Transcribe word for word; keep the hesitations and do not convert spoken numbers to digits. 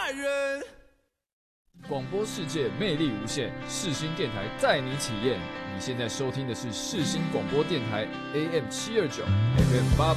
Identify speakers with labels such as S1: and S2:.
S1: 感人。
S2: 广播世界魅力无限，世新电台带你体验。你现在收听的是世新广播电台 A M 七二九 F M 八